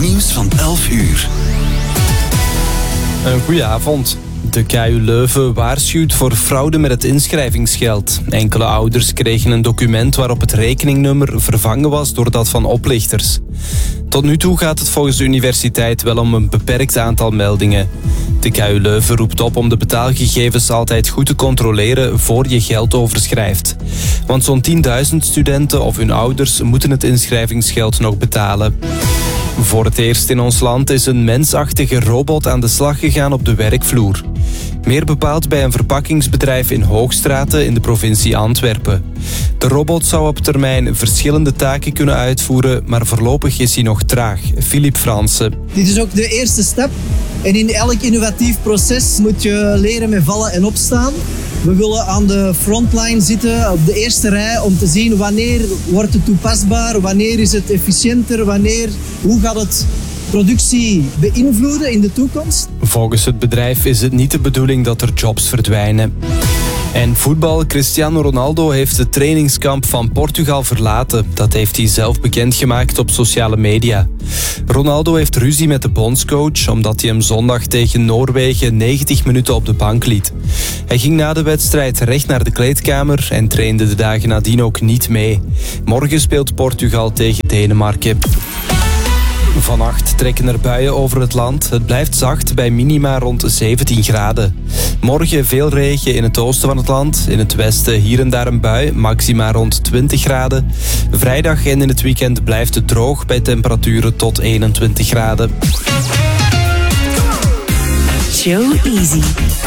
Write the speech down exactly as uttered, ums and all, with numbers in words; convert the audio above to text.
Nieuws van elf uur. Een goeie avond. De K U Leuven waarschuwt voor fraude met het inschrijvingsgeld. Enkele ouders kregen een document waarop het rekeningnummer vervangen was door dat van oplichters. Tot nu toe gaat het volgens de universiteit wel om een beperkt aantal meldingen. De K U Leuven roept op om de betaalgegevens altijd goed te controleren voor je geld overschrijft. Want zo'n tienduizend studenten of hun ouders moeten het inschrijvingsgeld nog betalen. Voor het eerst in ons land is een mensachtige robot aan de slag gegaan op de werkvloer. Meer bepaald bij een verpakkingsbedrijf in Hoogstraten in de provincie Antwerpen. De robot zou op termijn verschillende taken kunnen uitvoeren, maar voorlopig is hij nog traag. Philippe Fransen. Dit is ook de eerste stap. En in elk innovatief proces moet je leren met vallen en opstaan. We willen aan de frontline zitten, op de eerste rij, om te zien wanneer wordt het toepasbaar, wanneer is het efficiënter, wanneer, hoe gaat het productie beïnvloeden in de toekomst. Volgens het bedrijf is het niet de bedoeling dat er jobs verdwijnen. En voetbal. Cristiano Ronaldo heeft het trainingskamp van Portugal verlaten. Dat heeft hij zelf bekendgemaakt op sociale media. Ronaldo heeft ruzie met de bondscoach omdat hij hem zondag tegen Noorwegen negentig minuten op de bank liet. Hij ging na de wedstrijd recht naar de kleedkamer en trainde de dagen nadien ook niet mee. Morgen speelt Portugal tegen Denemarken. Vannacht trekken er buien over het land. Het blijft zacht bij minima rond zeventien graden. Morgen veel regen in het oosten van het land. In het westen hier en daar een bui, maxima rond twintig graden. Vrijdag en in het weekend blijft het droog bij temperaturen tot eenentwintig graden. Show Easy.